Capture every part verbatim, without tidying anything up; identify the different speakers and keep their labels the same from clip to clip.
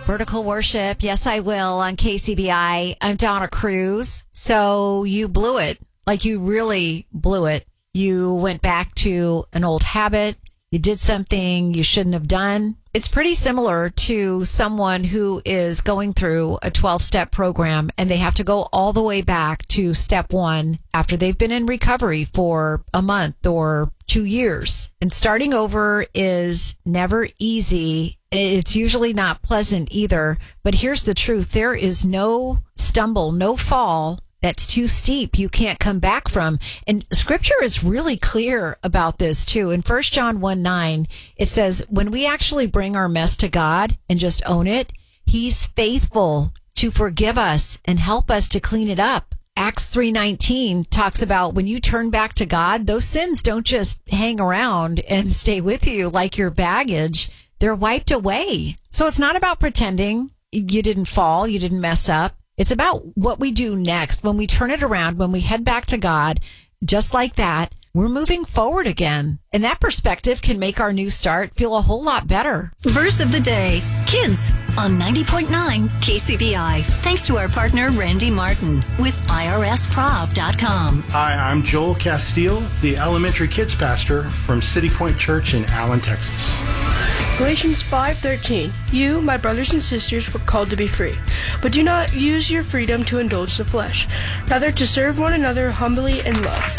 Speaker 1: Vertical Worship. Yes, I will on K C B I. I'm Donna Cruz. So you blew it. Like you really blew it. You went back to an old habit. You did something you shouldn't have done. It's pretty similar to someone who is going through a twelve-step program and they have to go all the way back to step one after they've been in recovery for a month or two years. And starting over is never easy. It's usually not pleasant either. But here's the truth. There is no stumble, no fall that's too steep you can't come back from. And scripture is really clear about this too. In First John one nine, it says, when we actually bring our mess to God and just own it, he's faithful to forgive us and help us to clean it up. Acts three nineteen talks about when you turn back to God, those sins don't just hang around and stay with you like your baggage. They're wiped away. So it's not about pretending you didn't fall, you didn't mess up. It's about what we do next. When we turn it around, when we head back to God, just like that, we're moving forward again. And that perspective can make our new start feel a whole lot better.
Speaker 2: Verse of the day, kids on ninety point nine K C B I. Thanks to our partner, Randy Martin with I R S prov dot com.
Speaker 3: Hi, I'm Joel Castile, the elementary kids pastor from City Point Church in Allen, Texas.
Speaker 4: Galatians five thirteen. You, my brothers and sisters, were called to be free, but do not use your freedom to indulge the flesh, rather to serve one another humbly in love.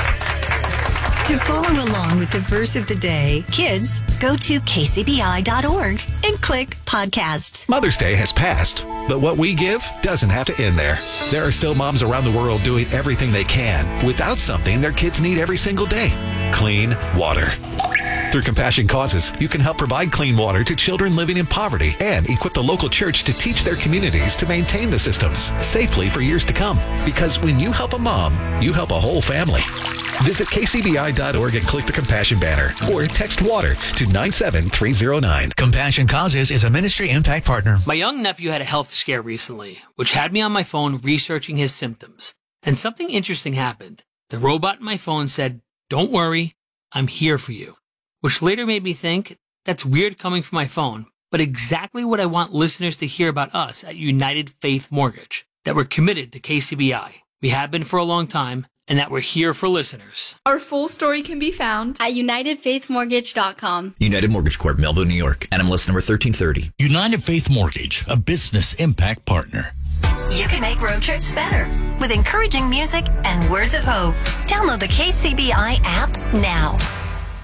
Speaker 2: To follow along with the verse of the day, kids, go to K C B I dot org and click podcasts.
Speaker 5: Mother's Day has passed, but what we give doesn't have to end there. There are still moms around the world doing everything they can without something their kids need every single day: clean water. Through Compassion Causes, you can help provide clean water to children living in poverty and equip the local church to teach their communities to maintain the systems safely for years to come. Because when you help a mom, you help a whole family. Visit K C B I dot org and click the Compassion banner or text WATER to nine seven three zero nine.
Speaker 6: Compassion Causes is a ministry impact partner.
Speaker 7: My young nephew had a health scare recently, which had me on my phone researching his symptoms. And something interesting happened. The robot in my phone said, "Don't worry, I'm here for you." Which later made me think, that's weird coming from my phone, but exactly what I want listeners to hear about us at United Faith Mortgage, that we're committed to K C B I. We have been for a long time, and that we're here for listeners.
Speaker 8: Our full story can be found
Speaker 9: at united faith mortgage dot com.
Speaker 10: United Mortgage Corp, Melville, New York. N M L S number thirteen thirty.
Speaker 6: United Faith Mortgage, a business impact partner.
Speaker 2: You can make road trips better with encouraging music and words of hope. Download the K C B I app now.